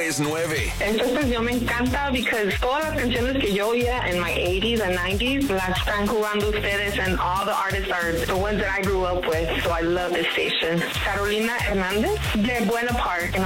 es 9. Esta estación me encanta porque todas las canciones que yo oía en my 80s and 90s las están jugando ustedes, and all the artists are the ones that I grew up with, so I love this station. Carolina Hernández de Buena Park.